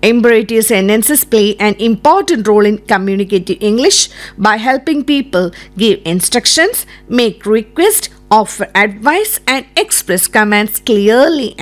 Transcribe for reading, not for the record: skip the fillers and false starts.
Imperative sentences play an important role in communicating English by helping people give instructions, make requests, offer advice, and express commands clearly